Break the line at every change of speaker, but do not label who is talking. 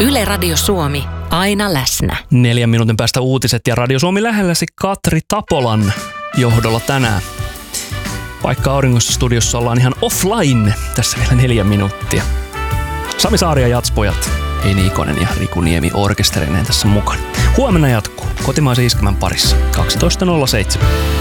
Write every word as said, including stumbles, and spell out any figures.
Yle Radio Suomi, aina läsnä.
Neljän minuutin päästä uutiset ja Radio Suomi lähelläsi Katri Tapolan johdolla tänään. Vaikka Auringossa studiossa ollaan ihan offline, tässä vielä neljä minuuttia. Sami Saari ja Jatspojat, Heini Ikonen ja Riku Niemi orkestereineen tässä mukana. Huomenna jatkuu kotimaisen iskelmän parissa kaksitoista nolla seitsemän.